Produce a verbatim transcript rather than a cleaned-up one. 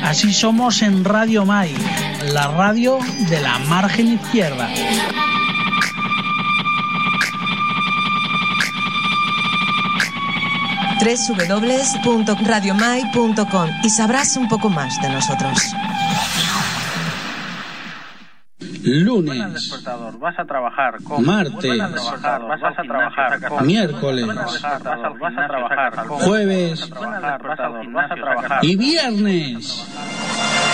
Así somos en Radio Mai, la radio de la margen izquierda. doble u doble u doble u punto radio mai punto com y sabrás un poco más de nosotros. Lunes, vas a trabajar con... martes, vas a trabajar con... miércoles, vas a trabajar con... jueves vas a trabajar y viernes.